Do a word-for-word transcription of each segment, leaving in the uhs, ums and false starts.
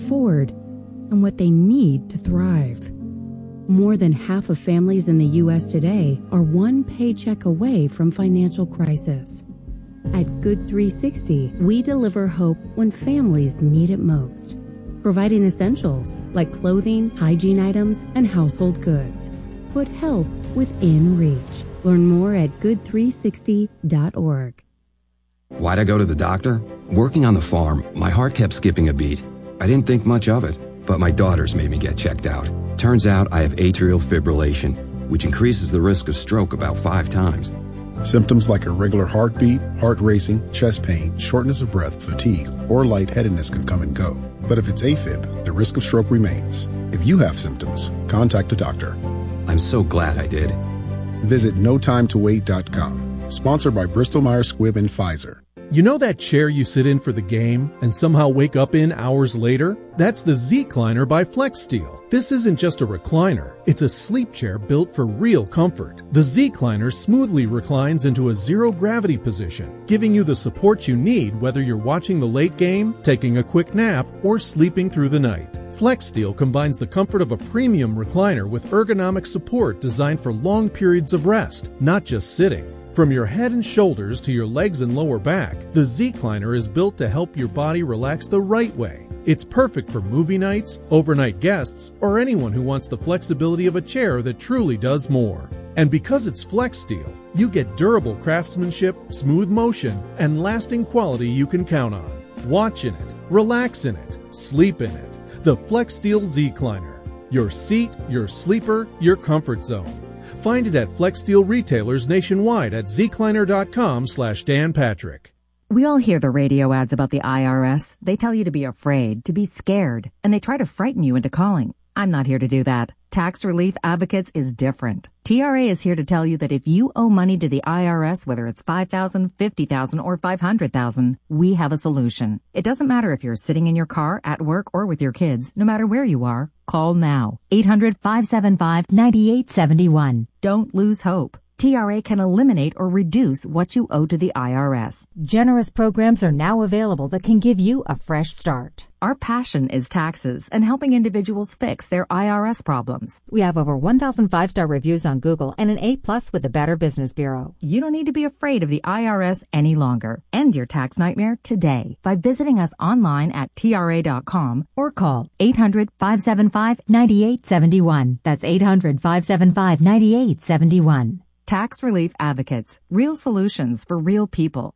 afford and what they need to thrive. More than half of families in the U S today are one paycheck away from financial crisis. At Good three sixty, we deliver hope when families need it most, providing essentials like clothing, hygiene items, and household goods. Put help within reach. Learn more at good three sixty dot org. Why'd I go to the doctor? Working on the farm, my heart kept skipping a beat. I didn't think much of it, but my daughters made me get checked out. Turns out I have atrial fibrillation, which increases the risk of stroke about five times. Symptoms like irregular heartbeat, heart racing, chest pain, shortness of breath, fatigue, or lightheadedness can come and go. But if it's AFib, the risk of stroke remains. If you have symptoms, contact a doctor. I'm so glad I did. Visit no time to wait dot com. Sponsored by Bristol Myers Squibb and Pfizer. You know that chair you sit in for the game and somehow wake up in hours later? That's the Z-Cliner by FlexSteel. This isn't just a recliner, it's a sleep chair built for real comfort. The Z-Cliner smoothly reclines into a zero-gravity position, giving you the support you need whether you're watching the late game, taking a quick nap, or sleeping through the night. FlexSteel combines the comfort of a premium recliner with ergonomic support designed for long periods of rest, not just sitting. From your head and shoulders to your legs and lower back, the Z-Cliner is built to help your body relax the right way. It's perfect for movie nights, overnight guests, or anyone who wants the flexibility of a chair that truly does more. And because it's FlexSteel, you get durable craftsmanship, smooth motion, and lasting quality you can count on. Watch in it, relax in it, sleep in it. The FlexSteel Z-Cliner. Your seat, your sleeper, your comfort zone. Find it at FlexSteel retailers nationwide at zcliner.com slash Dan Patrick. We all hear the radio ads about the I R S. They tell you to be afraid, to be scared, and they try to frighten you into calling. I'm not here to do that. Tax Relief Advocates is different. T R A is here to tell you that if you owe money to the I R S, whether it's five thousand dollars, fifty thousand dollars, or five hundred thousand dollars, we have a solution. It doesn't matter if you're sitting in your car, at work, or with your kids. No matter where you are, call now. eight hundred, five seven five, nine eight seven one. Don't lose hope. T R A can eliminate or reduce what you owe to the I R S. Generous programs are now available that can give you a fresh start. Our passion is taxes and helping individuals fix their I R S problems. We have over one thousand five-star reviews on Google and an A plus with the Better Business Bureau. You don't need to be afraid of the I R S any longer. End your tax nightmare today by visiting us online at T R A dot com or call eight hundred, five seven five, nine eight seven one. That's eight hundred, five seven five, nine eight seven one. Tax Relief Advocates. Real solutions for real people.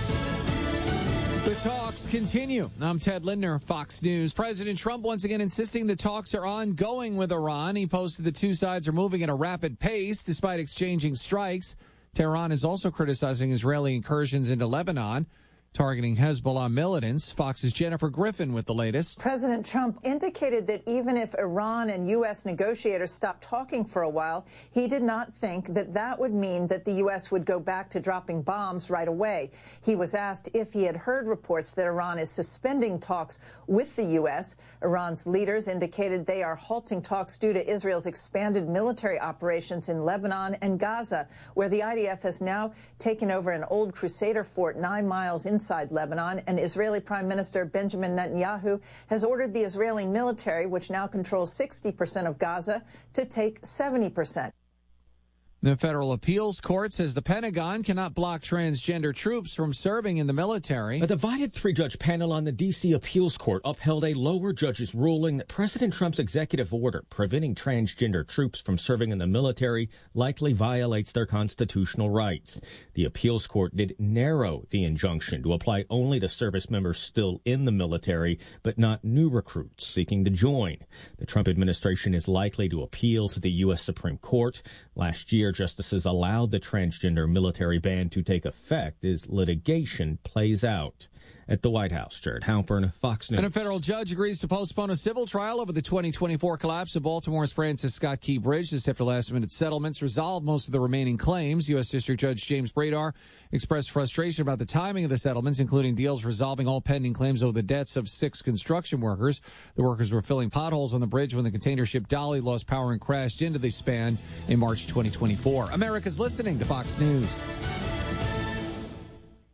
The talks continue. I'm Ted Lindner, Fox News. President Trump once again insisting the talks are ongoing with Iran. He posted the two sides are moving at a rapid pace despite exchanging strikes. Tehran is also criticizing Israeli incursions into Lebanon, targeting Hezbollah militants. Fox's Jennifer Griffin with the latest. President Trump indicated that even if Iran and U S negotiators stopped talking for a while, he did not think that that would mean that the U S would go back to dropping bombs right away. He was asked if he had heard reports that Iran is suspending talks with the U S. Iran's leaders indicated they are halting talks due to Israel's expanded military operations in Lebanon and Gaza, where the I D F has now taken over an old Crusader fort nine miles in inside Lebanon, and Israeli Prime Minister Benjamin Netanyahu has ordered the Israeli military, which now controls sixty percent of Gaza, to take seventy percent. The federal appeals court says the Pentagon cannot block transgender troops from serving in the military. A divided three-judge panel on the D C appeals court upheld a lower judge's ruling that President Trump's executive order preventing transgender troops from serving in the military likely violates their constitutional rights. The appeals court did narrow the injunction to apply only to service members still in the military, but not new recruits seeking to join. The Trump administration is likely to appeal to the U S Supreme Court. Last year, justices allowed the transgender military ban to take effect as litigation plays out. At the White House, Jared Halpern, Fox News. And a federal judge agrees to postpone a civil trial over the twenty twenty-four collapse of Baltimore's Francis Scott Key Bridge. This after last-minute settlements resolved most of the remaining claims. U S. District Judge James Bradar expressed frustration about the timing of the settlements, including deals resolving all pending claims over the deaths of six construction workers. The workers were filling potholes on the bridge when the container ship Dolly lost power and crashed into the span in March twenty twenty-four. America's listening to Fox News.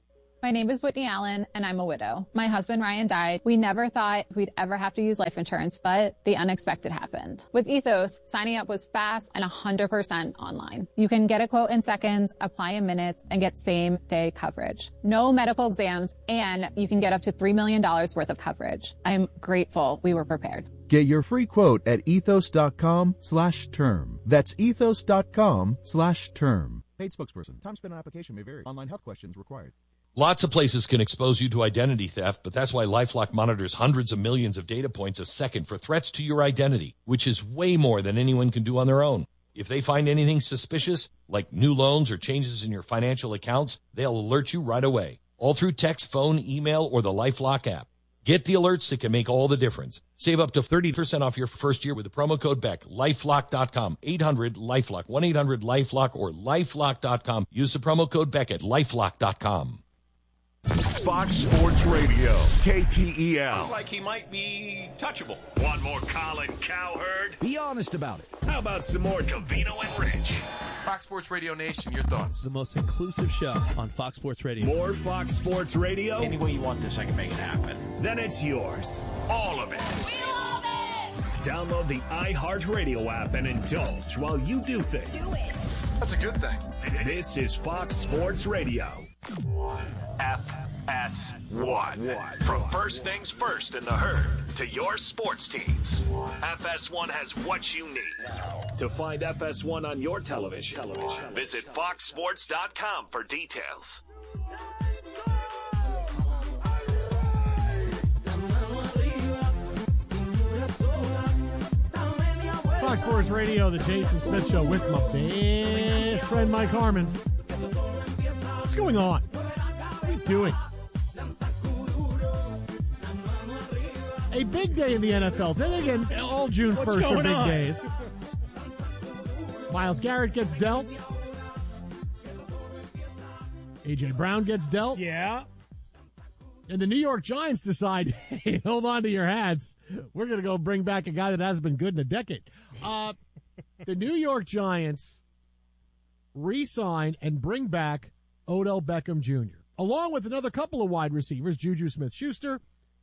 My name is Whitney Allen, and I'm a widow. My husband, Ryan, died. We never thought we'd ever have to use life insurance, but the unexpected happened. With Ethos, signing up was fast and one hundred percent online. You can get a quote in seconds, apply in minutes, and get same-day coverage. No medical exams, and you can get up to three million dollars worth of coverage. I'm grateful we were prepared. Get your free quote at ethos.com slash term. That's ethos.com slash term. Paid spokesperson. Time spent on application may vary. Online health questions required. Lots of places can expose you to identity theft, but that's why LifeLock monitors hundreds of millions of data points a second for threats to your identity, which is way more than anyone can do on their own. If they find anything suspicious, like new loans or changes in your financial accounts, they'll alert you right away, all through text, phone, email, or the LifeLock app. Get the alerts that can make all the difference. Save up to thirty percent off your first year with the promo code Beck. LifeLock dot com, eight hundred LifeLock, one eight hundred LifeLock, or LifeLock dot com. Use the promo code Beck at LifeLock dot com. Fox Sports Radio, K T E L. Looks like he might be touchable. Want more Colin Cowherd? Be honest about it. How about some more Covino and Rich? Fox Sports Radio Nation, your thoughts? The most inclusive show on Fox Sports Radio. More Fox Sports Radio? Any way you want this, I can make it happen. Then it's yours. All of it. We love it! Download the iHeartRadio app and indulge while you do things. Do it. That's a good thing. This is Fox Sports Radio. F S one. From first things first in the herd to your sports teams, F S one has what you need. To find F S one on your television, television. visit fox sports dot com for details. Fox Sports Radio, the Jason Smith Show with my best friend Mike Harmon. What's going on? What are you doing? A big day in the N F L. Then again, all June first are big on? days. Myles Garrett gets dealt. A J Brown gets dealt. Yeah. And the New York Giants decide, hey, hold on to your hats. We're going to go bring back a guy that hasn't been good in a decade. Uh, the New York Giants re-sign and bring back Odell Beckham Junior, along with another couple of wide receivers, Juju Smith-Schuster,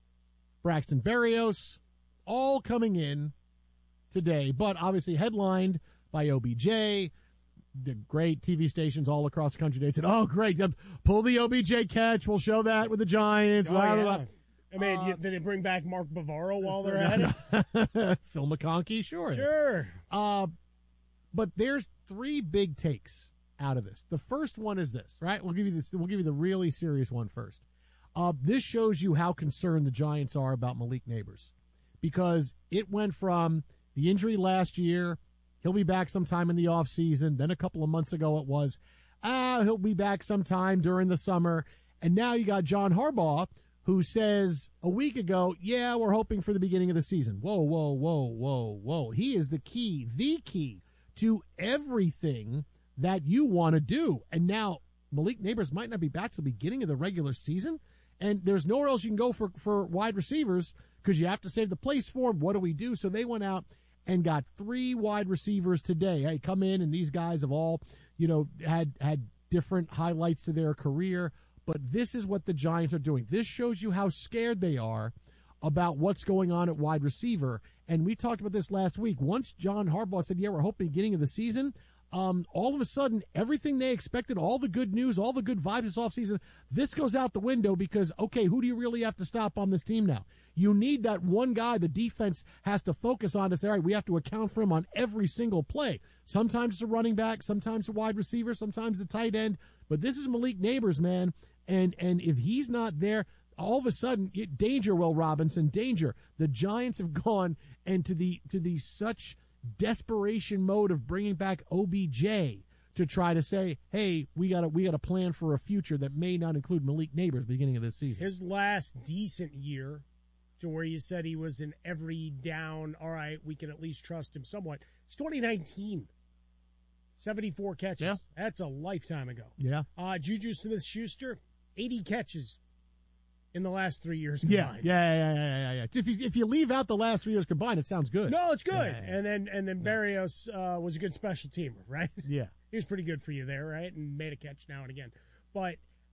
Braxton Berrios, all coming in today, but obviously headlined by O B J. The great T V stations all across the country, they said, oh, great, pull the O B J catch. We'll show that with the Giants. Oh, blah, yeah. blah, blah. I mean, uh, did they bring back Mark Bavaro while they're at it? Phil McConkey, sure. Sure. Uh, but there's three big takes out of this. The first one is this, right? We'll give you this. We'll give you the really serious one first. Uh, this shows you how concerned the Giants are about Malik Nabers, because it went from the injury last year, he'll be back sometime in the offseason, then a couple of months ago it was, ah, he'll be back sometime during the summer, and now you got John Harbaugh, who says a week ago, yeah, we're hoping for the beginning of the season. Whoa, whoa, whoa, whoa, whoa. He is the key, the key to everything that you want to do. And now Malik Nabers might not be back to the beginning of the regular season, and there's nowhere else you can go for, for wide receivers because you have to save the place for him. What do we do? So they went out and got three wide receivers today. Hey, come in, and these guys have all, you know, had had different highlights to their career. But this is what the Giants are doing. This shows you how scared they are about what's going on at wide receiver. And we talked about this last week. Once John Harbaugh said, yeah, we're hoping beginning of the season, um, all of a sudden, everything they expected, all the good news, all the good vibes this offseason, this goes out the window because, okay, who do you really have to stop on this team now? You need that one guy the defense has to focus on to say, all right, we have to account for him on every single play. Sometimes it's a running back, sometimes a wide receiver, sometimes a tight end. But this is Malik Nabers, man. And and if he's not there, all of a sudden, it, danger, Will Robinson, danger. The Giants have gone into the to the such desperation mode of bringing back O B J to try to say, hey, we got we got a plan for a future that may not include Malik Nabers at the beginning of this season. His last decent year, to where you said he was in every down, all right, we can at least trust him somewhat. It's twenty nineteen. seventy-four catches. Yeah. That's a lifetime ago. Yeah. Uh, Juju Smith-Schuster, eighty catches in the last three years Yeah, combined. yeah, yeah, yeah, yeah, yeah. If you, if you leave out the last three years combined, it sounds good. No, it's good. Yeah, yeah, yeah. And then and then Berrios uh, was a good special teamer, right? Yeah. He was pretty good for you there, right? And made a catch now and again. But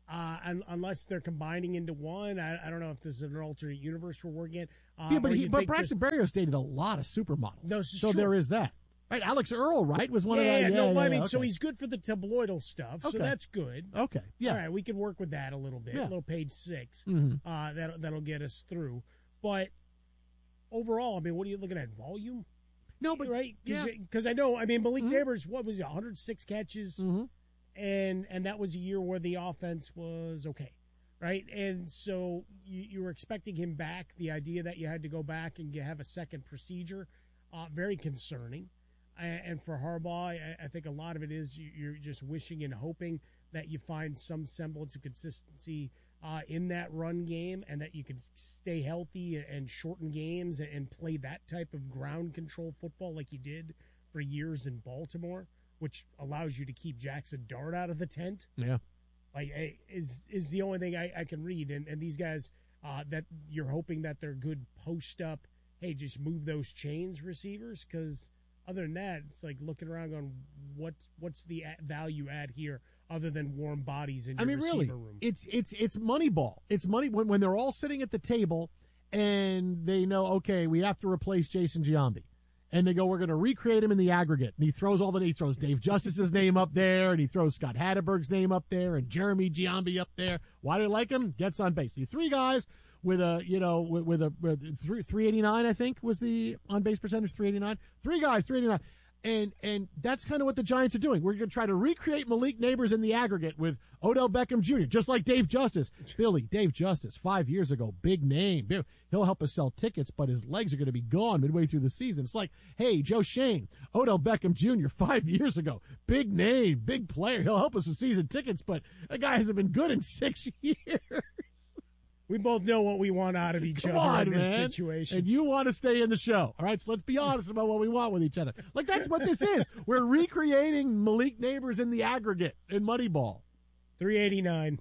Uh, un- unless they're combining into one. I, I don't know if this is an alternate universe we're working in. Uh, yeah, but or he, you but think Braxton Berrios dated a lot of supermodels. No, this is so true. there is that. Right, Alex Earl, right, was one yeah, of the. yeah, Yeah, no, yeah, I mean, okay. so he's good for the tabloidal stuff, Okay. so that's good. Okay, yeah. All right, we can work with that a little bit. Yeah. A little page six. Mhm. Uh, that that'll get us through. But overall, I mean, what are you looking at? Volume? No, but right? yeah. Because I know, I mean, Malik Neighbors, what was it, one hundred six catches, Mm-hmm. and and that was a year where the offense was okay, right? And so you, you were expecting him back. The idea that you had to go back and get, have a second procedure, uh, very concerning. And, and for Harbaugh, I, I think a lot of it is you, you're just wishing and hoping that you find some semblance of consistency uh, in that run game, and that you can stay healthy and shorten games and play that type of ground control football like you did for years in Baltimore, which allows you to keep Jackson Dart out of the tent. Yeah. Like, eh, is is the only thing I, I can read. And, and these guys uh, that you're hoping that they're good post up, hey, just move those chains receivers, because other than that, it's like looking around going, what, what's the a- value add here other than warm bodies in your I mean, receiver really, room? it's it's it's Moneyball. It's money when when they're all sitting at the table and they know, okay, we have to replace Jason Giambi, and they go, we're going to recreate him in the aggregate. And he throws all the he throws Dave Justice's name up there, and he throws Scott Hatterberg's name up there, and Jeremy Giambi up there. Why do they like him? Gets on base. The three guys with a you know with, with a with three three eighty nine, I think was the on base percentage, three eighty nine. Three guys, three eighty nine. And and that's kind of what the Giants are doing. We're going to try to recreate Malik Neighbors in the aggregate with Odell Beckham Junior, just like Dave Justice. Billy, Dave Justice, five years ago, big name. He'll help us sell tickets, but his legs are going to be gone midway through the season. It's like, hey, Joe Shane, Odell Beckham Junior, five years ago, big name, big player. He'll help us with season tickets, but that guy hasn't been good in six years. We both know what we want out of each Come other on, in this man. situation. And you want to stay in the show. All right, so let's be honest about what we want with each other. Like, that's what this is. We're recreating Malik Neighbors in the aggregate in Moneyball. three eighty-nine.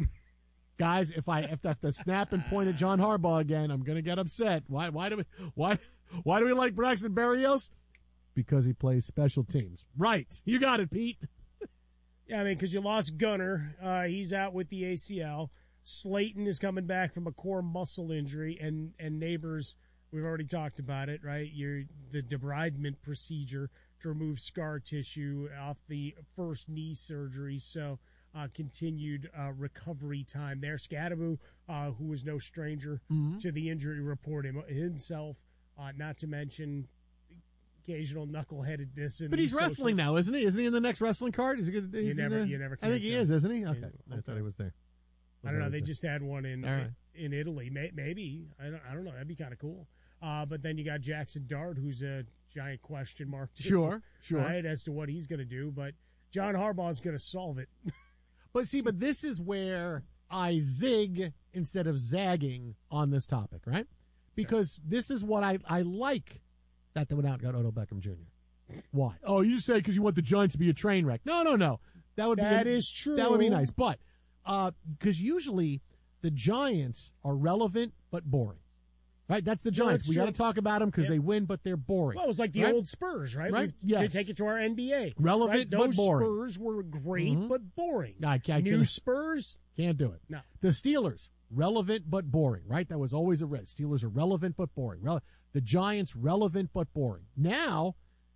Guys, if I if I have to snap and point at John Harbaugh again, I'm going to get upset. Why Why do we why why do we like Braxton Berrios? Because he plays special teams. Right. You got it, Pete. Yeah, I mean, because you lost Gunner. Uh, he's out with the A C L. Slayton is coming back from a core muscle injury, and, and Neighbors, we've already talked about it, right? You're the debridement procedure to remove scar tissue off the first knee surgery, so uh, continued uh, recovery time there. Scadaboo, uh, who was no stranger Mhm. to the injury report him, himself, uh, not to mention occasional knuckleheadedness. In But he's these wrestling socials. now, isn't he? Isn't he in the next wrestling card? Is he gonna, You is he never- gonna- you never I think he can't is, tell. isn't he? Okay. Yeah, I thought he was there. I don't know. They just had one in All right. in Italy. May, maybe I don't. I don't know. That'd be kind of cool. Uh, but then you got Jackson Dart, who's a giant question mark. Too, Sure, sure. Right, as to what he's going to do, but John Harbaugh's going to solve it. But see, but this is where I zig instead of zagging on this topic, right? Because this is what I, I like that they went out and got Odell Beckham Junior Why? Oh, you say because you want the Giants to be a train wreck. No, no, no. That would That be is true. That would be nice. But because usually the Giants are relevant but boring. Right? That's the No, Giants. it's we got to true. talk about them because Yep. they win, but they're boring. Well, it was like the Right? old Spurs, right? Right? We've- Yes. To take it to our N B A. Relevant right? but Those boring. Spurs were great Mhm. but boring. I can't, New can't- Spurs? Can't do it. No. The Steelers, relevant but boring, right? That was always a red. Steelers are relevant but boring. Rele- the Giants, relevant but boring. Now,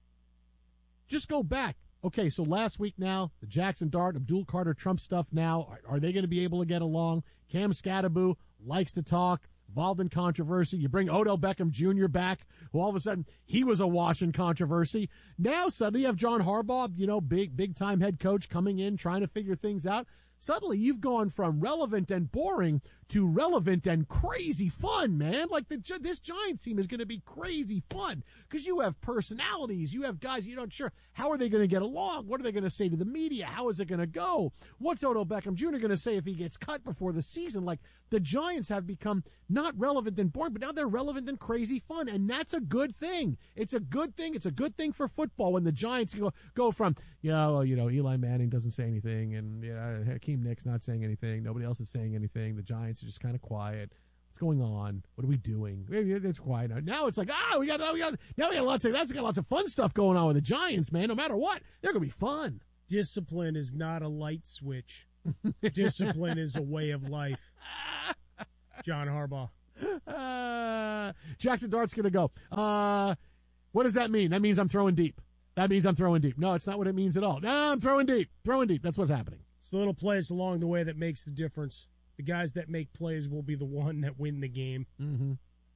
just go back. Okay, so last week now, the Jackson Dart, Abdul Carter Trump stuff now, are, are they going to be able to get along? Cam Scadaboo likes to talk, involved in controversy. You bring Odell Beckham Junior back, who all of a sudden, he was awash in controversy. Now, suddenly you have John Harbaugh, you know, big, big-time head coach coming in, trying to figure things out. Suddenly, you've gone from relevant and boring to relevant and crazy fun, man. Like, the, this Giants team is going to be crazy fun because you have personalities. You have guys you don't sure. How are they going to get along? What are they going to say to the media? How is it going to go? What's Odell Beckham Junior going to say if he gets cut before the season? Like, the Giants have become not relevant and boring, but now they're relevant and crazy fun, and that's a good thing. It's a good thing. It's a good thing for football when the Giants go, go from, you know, you know, Eli Manning doesn't say anything, and, you know, Hakeem Nick's not saying anything. Nobody else is saying anything. The Giants are just kind of quiet. What's going on? What are we doing? It's quiet now. Now it's like, ah, we got, we got, now we got lots of, we got lots of fun stuff going on with the Giants, man. No matter what, they're gonna be fun. Discipline is not a light switch. Discipline is a way of life. John Harbaugh. Uh, Jackson Dart's going to go. Uh, what does that mean? That means I'm throwing deep. That means I'm throwing deep. No, it's not what it means at all. No, I'm throwing deep. Throwing deep. That's what's happening. It's the little plays along the way that makes the difference. The guys that make plays will be the one that win the game. Mm-hmm.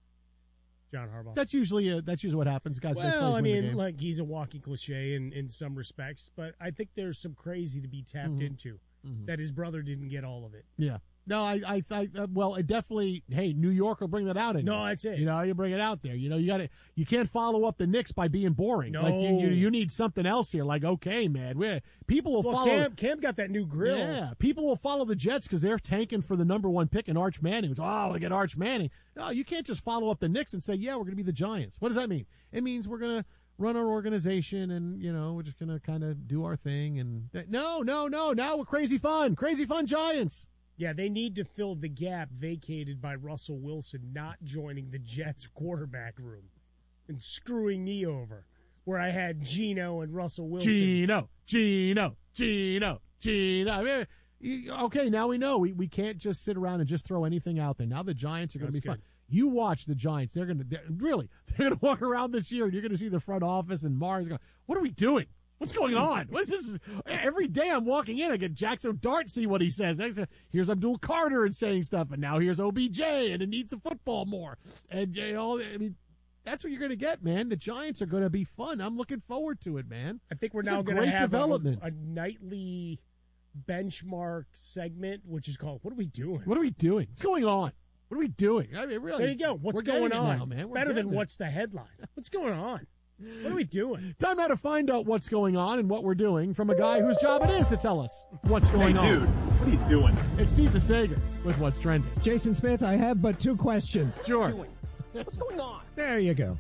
John Harbaugh. That's usually uh, that's usually what happens. Guys make plays well, I win the mean, game. like he's a walking cliche in, in some respects, but I think there's some crazy to be tapped Mhm. into Mhm. that his brother didn't get all of it. Yeah. No, I, I, I, uh, well, it definitely, hey, New York will bring that out in No, you. that's it. You know, you bring it out there. You know, you got to, you can't follow up the Knicks by being boring. No. Like, you, you, you need something else here. Like, okay, man, we're, people will Well, follow. Cam, Cam got that new grill. Yeah, people will follow the Jets because they're tanking for the number one pick in Arch Manning. Which, oh, look at Arch Manning. No, you can't just follow up the Knicks and say, yeah, we're going to be the Giants. What does that mean? It means we're going to run our organization and, you know, we're just going to kind of do our thing. And no, no, no, now we're crazy fun. Crazy fun Giants. Yeah, they need to fill the gap vacated by Russell Wilson not joining the Jets quarterback room and screwing me over, where I had Geno and Russell Wilson. Geno, Geno, Geno, Geno. I mean, you- okay, now we know we, we can't just sit around and just throw anything out there. Now the Giants are going to be That's fun. good. You watch the Giants; they're going to really they're going to walk around this year, and you're going to see the front office and Mars going, "What are we doing? What's going on? What is this?" Every day I'm walking in, I get Jackson Dart, see what he says. I say, here's Abdul Carter and saying stuff, and now here's O B J, and it needs the football more. And you know, I mean, that's what you're going to get, man. The Giants are going to be fun. I'm looking forward to it, man. I think we're It's now a going to great have a, development. a nightly benchmark segment, which is called "What are we doing?" What are we doing? What's going on? What are we doing? I mean, really. There you go. What's we're going getting it on? now, man? It's We're better than getting it. what's the headlines. What's going on? What are we doing? Time now to find out what's going on and what we're doing from a guy whose job it is to tell us what's going Hey, on. dude, what are you doing? It's Steve DeSager with What's Trending. Jason Smith, I have but two questions. Sure. What's going on? There you go.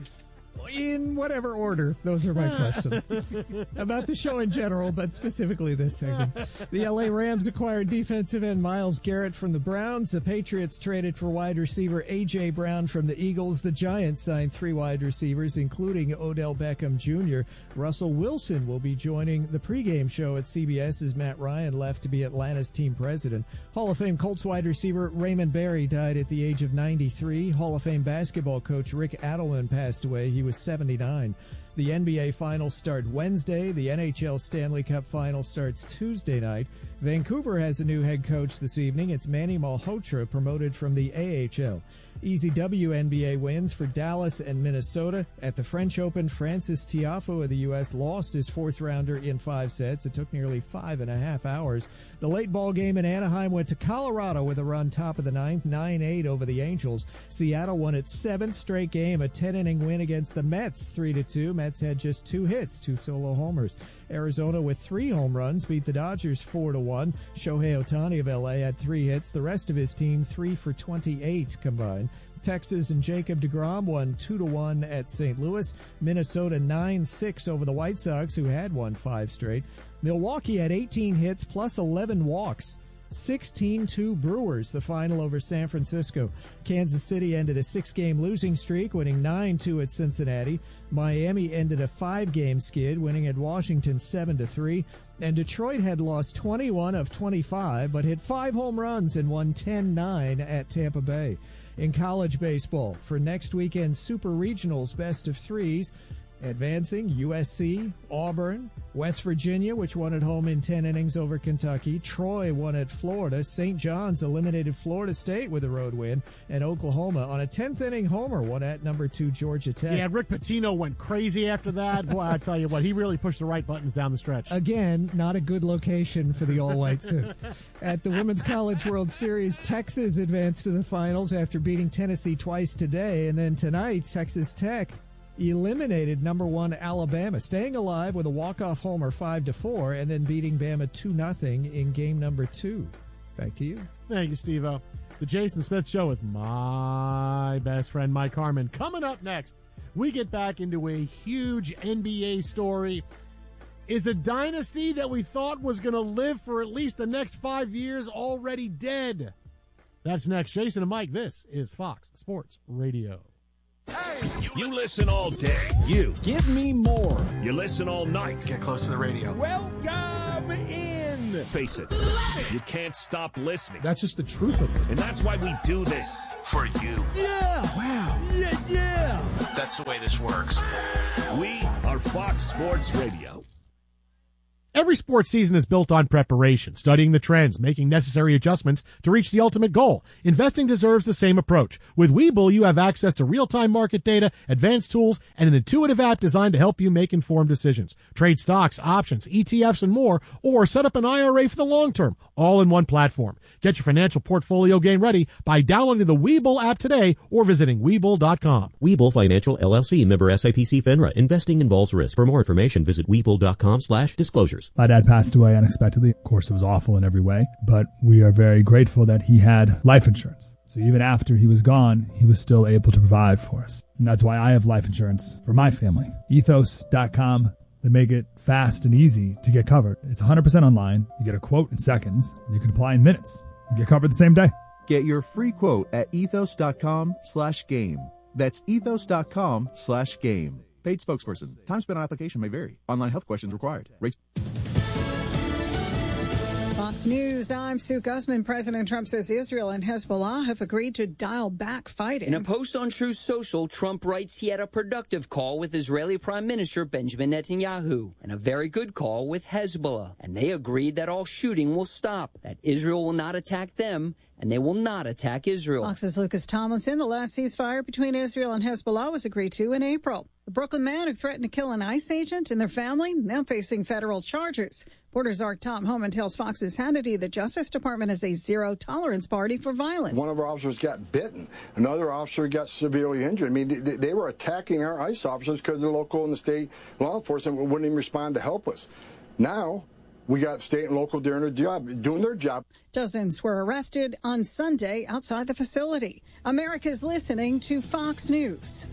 In whatever order, those are my questions. About the show in general, but specifically this segment. The L A Rams acquired defensive end Myles Garrett from the Browns. The Patriots traded for wide receiver A J. Brown from the Eagles. The Giants signed three wide receivers, including Odell Beckham Junior Russell Wilson will be joining the pregame show at C B S as Matt Ryan left to be Atlanta's team president. Hall of Fame Colts wide receiver Raymond Berry died at the age of ninety-three. Hall of Fame basketball coach Rick Adelman passed away. He was seventy-nine. The N B A Finals start Wednesday. The N H L Stanley Cup Final starts Tuesday night. Vancouver has a new head coach this evening. It's Manny Malhotra, promoted from the A H L. Easy W N B A wins for Dallas and Minnesota. At the French Open, Francis Tiafoe of the U S lost his fourth rounder in five sets. It took nearly five and a half hours. The late ball game in Anaheim went to Colorado with a run top of the ninth, nine eight over the Angels. Seattle won its seventh straight game, a ten-inning win against the Mets, three to two. Mets had just two hits, two solo homers. Arizona with three home runs beat the Dodgers four to one. Shohei Ohtani of L A had three hits. The rest of his team three for twenty-eight combined. Texas and Jacob deGrom won two to one at Saint Louis. Minnesota nine six over the White Sox, who had won five straight. Milwaukee had eighteen hits plus eleven walks. sixteen two Brewers, the final over San Francisco. Kansas City ended a six-game losing streak, winning nine two at Cincinnati. Miami ended a five-game skid, winning at Washington seven to three. And Detroit had lost twenty-one of twenty-five, but hit five home runs and won ten nine at Tampa Bay. In college baseball, for next weekend's Super Regionals best of threes, advancing U S C, Auburn, West Virginia, which won at home in ten innings over Kentucky. Troy won at Florida. Saint John's eliminated Florida State with a road win. And Oklahoma, on a tenth-inning homer, won at number two Georgia Tech. Yeah, Rick Pitino went crazy after that. Boy, I tell you what, he really pushed the right buttons down the stretch. Again, not a good location for the all-white suit. At the Women's College World Series, Texas advanced to the finals after beating Tennessee twice today. And then tonight, Texas Tech eliminated number one Alabama, staying alive with a walk-off homer five to four, and then beating Bama two nothing in game number two. Back to you. Thank you, Steve-O. The Jason Smith Show with my best friend, Mike Harmon. Coming up next, we get back into a huge N B A story. Is a dynasty that we thought was going to live for at least the next five years already dead? That's next. Jason and Mike, this is Fox Sports Radio. You listen all day. You. Give me more. You listen all night. Get close to the radio. Welcome in. it. Face it, you can't stop listening. That's just the truth of it. And that's why we do this for you. Yeah! Wow! Yeah, yeah! That's the way this works. We are Fox Sports Radio. Every sports season is built on preparation, studying the trends, making necessary adjustments to reach the ultimate goal. Investing deserves the same approach. With Webull, you have access to real-time market data, advanced tools, and an intuitive app designed to help you make informed decisions. Trade stocks, options, E T Fs, and more, or set up an I R A for the long term, all in one platform. Get your financial portfolio game ready by downloading the Webull app today or visiting Webull dot com. Webull Financial, L L C, member S I P C FINRA. Investing involves risk. For more information, visit Webull dot com slash disclosures. My dad passed away unexpectedly. Of course, it was awful in every way, but we are very grateful that he had life insurance. So even after he was gone, he was still able to provide for us. And that's why I have life insurance for my family. Ethos dot com. They make it fast and easy to get covered. It's one hundred percent online. You get a quote in seconds, and you can apply in minutes. You get covered the same day. Get your free quote at ethos dot com slash game. That's ethos dot com slash game. Paid spokesperson. Time spent on application may vary. Online health questions required. Rates- Fox News, I'm Sue Guzman. President Trump says Israel and Hezbollah have agreed to dial back fighting. In a post on Truth Social, Trump writes he had a productive call with Israeli Prime Minister Benjamin Netanyahu and a very good call with Hezbollah. And they agreed that all shooting will stop, that Israel will not attack them, and they will not attack Israel. Fox's Lucas Tomlinson. The last ceasefire between Israel and Hezbollah was agreed to in April. The Brooklyn man who threatened to kill an ICE agent and their family now facing federal charges. Reporters Art Tom Homan tells Fox's Hannity the Justice Department is a zero-tolerance party for violence. One of our officers got bitten. Another officer got severely injured. I mean, they, they were attacking our ICE officers because the local and the state law enforcement wouldn't even respond to help us. Now, we got state and local doing their job, doing their job. Dozens were arrested on Sunday outside the facility. America's listening to Fox News.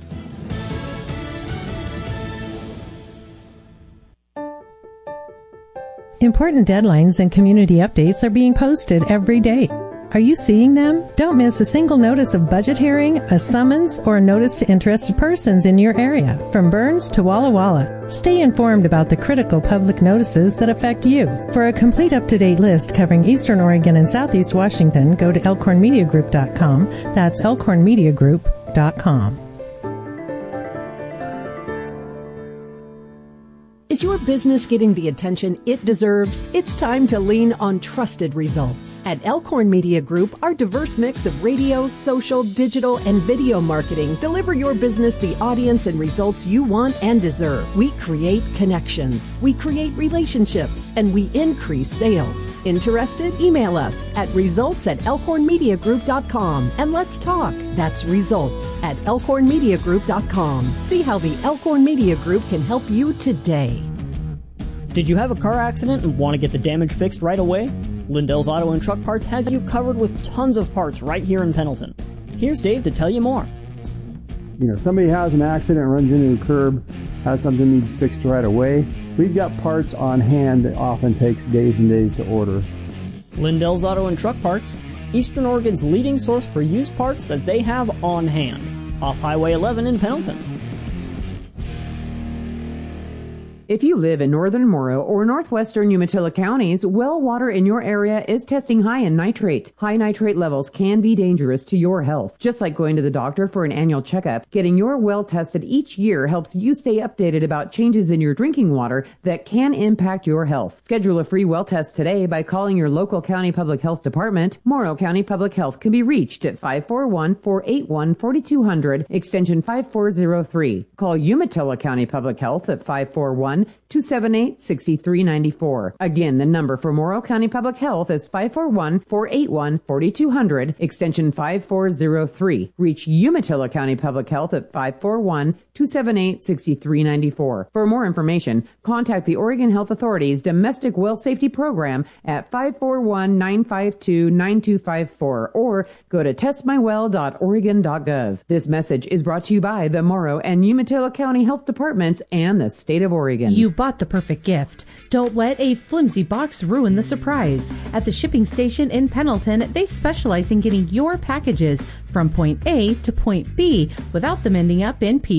Important deadlines and community updates are being posted every day. Are you seeing them? Don't miss a single notice of budget hearing, a summons, or a notice to interested persons in your area, from Burns to Walla Walla. Stay informed about the critical public notices that affect you. For a complete up-to-date list covering Eastern Oregon and Southeast Washington, go to elkhorn media group dot com. That's elkhorn media group dot com. Is your business getting the attention it deserves? It's time to lean on trusted results. At Elkhorn Media Group, our diverse mix of radio, social, digital, and video marketing deliver your business the audience and results you want and deserve. We create connections, we create relationships, and we increase sales. Interested? Email us at results at elkhorn media group dot com and let's talk. That's results at elkhorn media group dot com. See how the Elkhorn Media Group can help you today. Did you have a car accident and want to get the damage fixed right away? Lindell's Auto and Truck Parts has you covered with tons of parts right here in Pendleton. Here's Dave to tell you more. You know, somebody has an accident, runs into a curb, has something needs fixed right away. We've got parts on hand that often takes days and days to order. Lindell's Auto and Truck Parts, Eastern Oregon's leading source for used parts that they have on hand. Off Highway eleven in Pendleton. If you live in northern Morrow or northwestern Umatilla counties, well water in your area is testing high in nitrate. High nitrate levels can be dangerous to your health. Just like going to the doctor for an annual checkup, getting your well tested each year helps you stay updated about changes in your drinking water that can impact your health. Schedule a free well test today by calling your local county public health department. Morrow County Public Health can be reached at five four one, four eight one, four two zero zero, extension five four zero three. Call Umatilla County Public Health at five four one, two seven eight, six three nine four. Again, the number for Morrow County Public Health is five four one, four eight one, four two zero zero, extension five four zero three. Reach Umatilla County Public Health at five four one, two seven eight, six three nine four. For more information, contact the Oregon Health Authority's Domestic Well Safety Program at five four one, nine five two, nine two five four or go to test my well dot oregon dot gov. This message is brought to you by the Morrow and Umatilla County Health Departments and the State of Oregon. You bought the perfect gift. Don't let a flimsy box ruin the surprise. At the shipping station in Pendleton, they specialize in getting your packages from point A to point B without them ending up in piece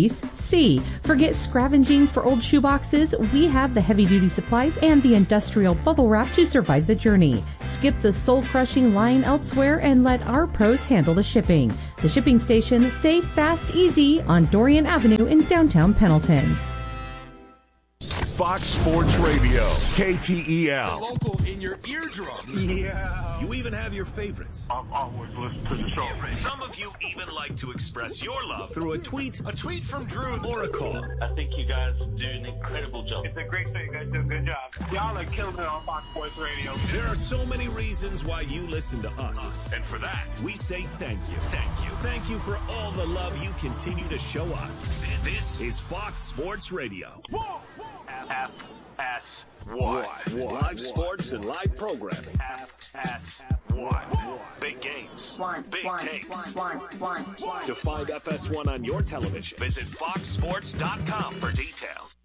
C. Forget scavenging for old shoeboxes. We have the heavy-duty supplies and the industrial bubble wrap to survive the journey. Skip the soul-crushing line elsewhere and let our pros handle the shipping. The Shipping Station, safe, fast, easy on Dorian Avenue in downtown Pendleton. Fox Sports Radio, K T E L. Local in your eardrum. Yeah. You even have your favorites. I'll always listen to the show. Some of you even like to express your love through a tweet, A tweet from Drew. or a call. I think you guys do an incredible job. It's a great show. You guys do a good job. Y'all are killing it on Fox Sports Radio. There are so many reasons why you listen to us. And for that, we say thank you. Thank you. Thank you for all the love you continue to show us. This, this is Fox Sports Radio. F S one. Live sports and live programming. F S one. Big games. Big takes. To find F S one on your television, visit fox sports dot com for details.